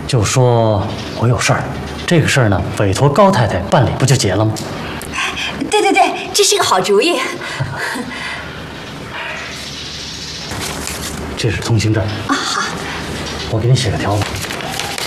就说我有事儿，这个事儿呢，委托高太太办理不就结了吗？ 对对对，这是个好主意。 这是通行证啊，好，我给你写个条子。